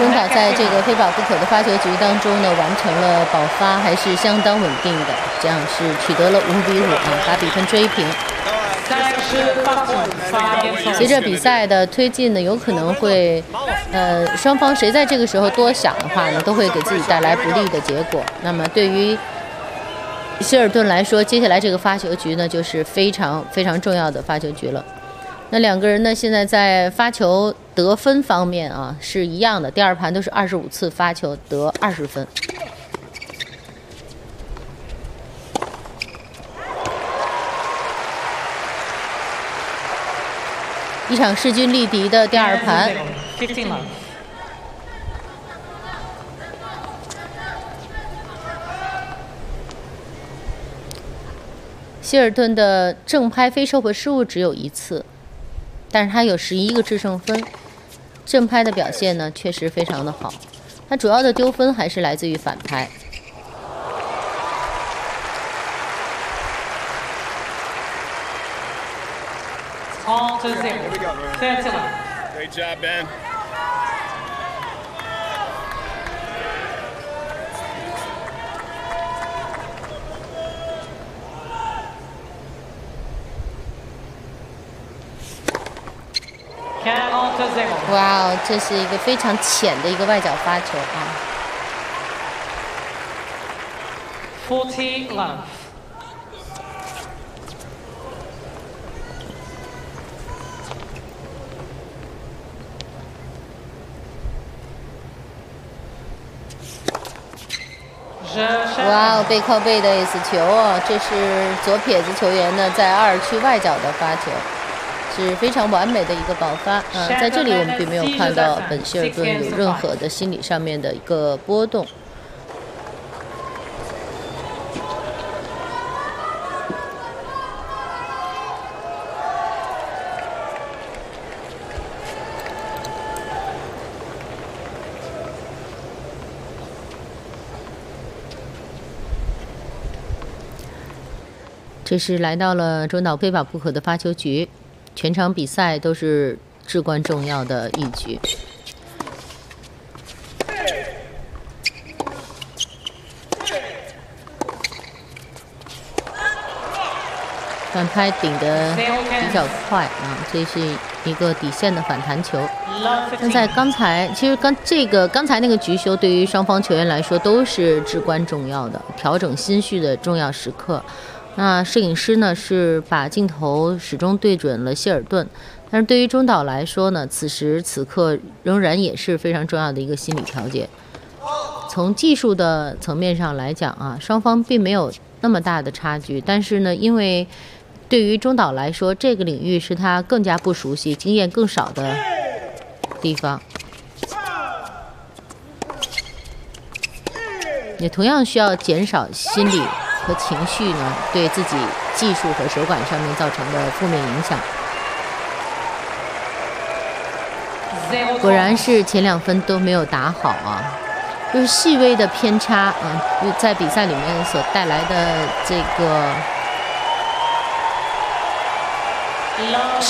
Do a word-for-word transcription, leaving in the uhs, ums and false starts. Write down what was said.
中岛在这个非保不可的发球局当中呢，完成了保发，还是相当稳定的，这样是取得了五比五啊，把比分追平。随着比赛的推进呢，有可能会，呃，双方谁在这个时候多想的话呢，都会给自己带来不利的结果。那么对于希尔顿来说，接下来这个发球局呢，就是非常非常重要的发球局了。那两个人呢，现在在发球得分方面啊是一样的，第二盘都是二十五次发球得二十分。一场势均力敌的第二盘。希尔顿的正拍飞收回失误只有一次，但是他有十一个制胜分，正拍的表现呢确实非常的好。他主要的丢分还是来自于反拍。 On to zero. thirty love. Great job, Ben. Can on to zero. 哇哦，这是一个非常浅的一个外角发球啊。 forty love. Je 哇哦，背靠背的 ace 球哦，这是左撇子球员呢在二区外角的发球，是非常完美的一个保发啊。在这里我们并没有看到本希尔顿有任何的心理上面的一个波动。这是来到了中岛非保不可的发球局，全场比赛都是至关重要的一局。反拍顶得比较快啊，这是一个底线的反弹球。那在刚才，其实刚这个刚才那个局球对于双方球员来说都是至关重要的，调整心绪的重要时刻。那摄影师呢是把镜头始终对准了希尔顿，但是对于中岛来说呢，此时此刻仍然也是非常重要的一个心理调节。从技术的层面上来讲啊，双方并没有那么大的差距，但是呢，因为对于中岛来说，这个领域是他更加不熟悉、经验更少的地方，也同样需要减少心理和情绪呢对自己技术和手感上面造成的负面影响。果然是前两分都没有打好啊，就是细微的偏差啊，在比赛里面所带来的这个